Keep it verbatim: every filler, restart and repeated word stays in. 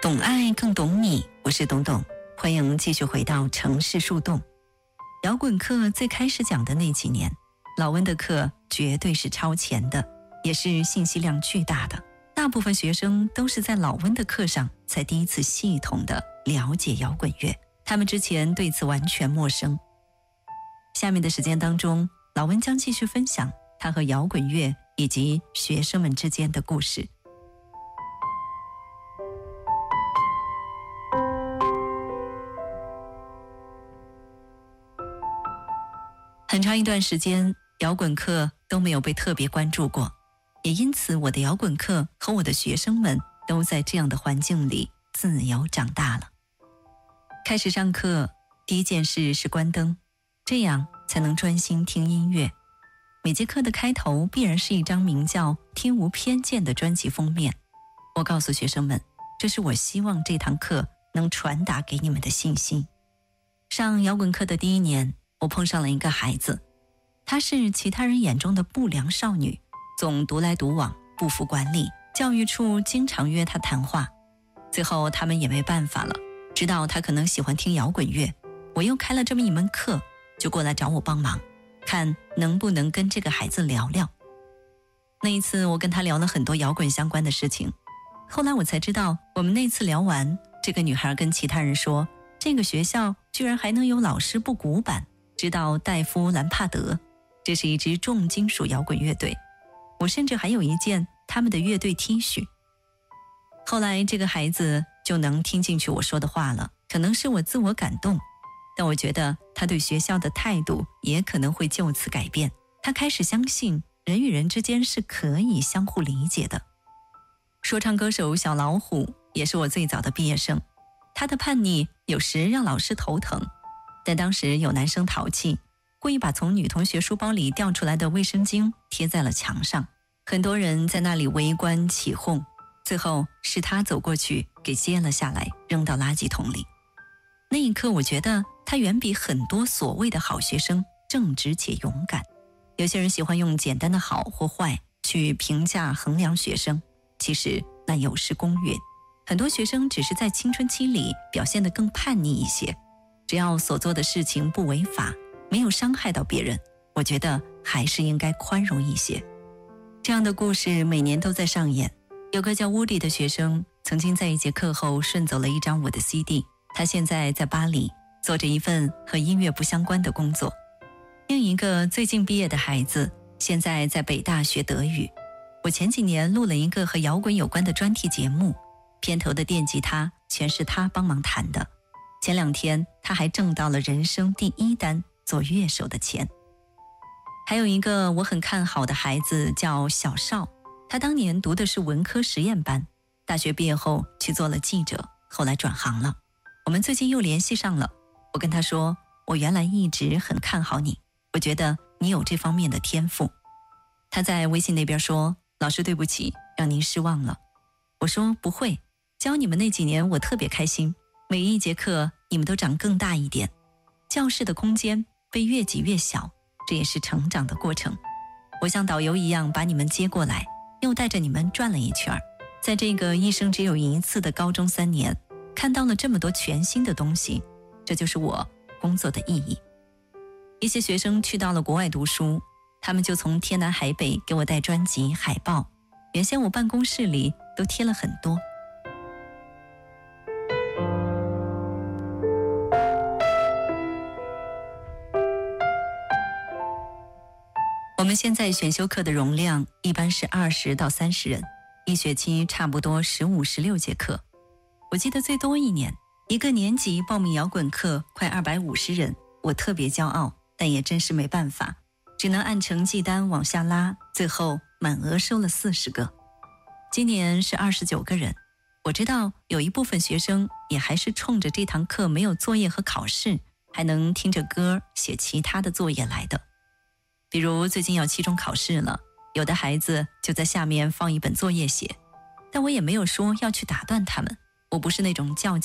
懂爱更懂你，我是董董，欢迎继续回到城市树洞。摇滚课最开始讲的那几年，老温的课绝对是超前的，也是信息量巨大的。大部分学生都是在老温的课上才第一次系统的了解摇滚乐，他们之前对此完全陌生。下面的时间当中，老温将继续分享他和摇滚乐以及学生们之间的故事。很长一段时间，摇滚课都没有被特别关注过，也因此我的摇滚课和我的学生们都在这样的环境里自由长大了。开始上课，第一件事是关灯，这样才能专心听音乐。每节课的开头必然是一张名叫《听无偏见》的专辑封面。我告诉学生们，这是我希望这堂课能传达给你们的信息。上摇滚课的第一年，我碰上了一个孩子，她是其他人眼中的不良少女，总独来独往，不服管理，教育处经常约她谈话。最后他们也没办法了，知道她可能喜欢听摇滚乐，我又开了这么一门课，就过来找我帮忙，看能不能跟这个孩子聊聊。那一次我跟她聊了很多摇滚相关的事情，后来我才知道，我们那次聊完，这个女孩跟其他人说，这个学校居然还能有老师不古板，知道戴夫·兰帕德，这是一支重金属摇滚乐队，我甚至还有一件他们的乐队 T 恤。后来这个孩子就能听进去我说的话了，可能是我自我感动，但我觉得他对学校的态度也可能会就此改变。他开始相信人与人之间是可以相互理解的。说唱歌手小老虎也是我最早的毕业生，他的叛逆有时让老师头疼，但当时有男生淘气，故意把从女同学书包里掉出来的卫生巾贴在了墙上，很多人在那里围观起哄，最后是他走过去给接了下来，扔到垃圾桶里。那一刻我觉得他远比很多所谓的好学生正直且勇敢。有些人喜欢用简单的好或坏去评价衡量学生，其实那有失公允。很多学生只是在青春期里表现得更叛逆一些，只要所做的事情不违法，没有伤害到别人，我觉得还是应该宽容一些。这样的故事每年都在上演。有个叫乌迪的学生曾经在一节课后顺走了一张我的 C D， 他现在在巴黎做着一份和音乐不相关的工作。另一个最近毕业的孩子现在在北大学德语。我前几年录了一个和摇滚有关的专题节目，片头的电吉他全是他帮忙弹的。前两天他还挣到了人生第一单做乐手的钱。还有一个我很看好的孩子叫小邵，他当年读的是文科实验班，大学毕业后去做了记者，后来转行了。我们最近又联系上了，我跟他说，我原来一直很看好你，我觉得你有这方面的天赋。他在微信那边说，老师对不起，让您失望了。我说不会，教你们那几年我特别开心，每一节课你们都长更大一点，教室的空间被越挤越小，这也是成长的过程。我像导游一样把你们接过来，又带着你们转了一圈，在这个一生只有一次的高中三年，看到了这么多全新的东西，这就是我工作的意义。一些学生去到了国外读书，他们就从天南海北给我带专辑海报，原先我办公室里都贴了很多。我们现在选修课的容量一般是二十到三十人，一学期差不多十五、十六节课。我记得最多一年，一个年级报名摇滚课快二百五十人，我特别骄傲，但也真是没办法，只能按成绩单往下拉，最后满额收了四十个。今年是二十九个人，我知道有一部分学生也还是冲着这堂课没有作业和考试，还能听着歌写其他的作业来的。比如最近要期中考试了，有的孩子就在下面放一本作业写，但我也没有说要去打断他们，我不是那种较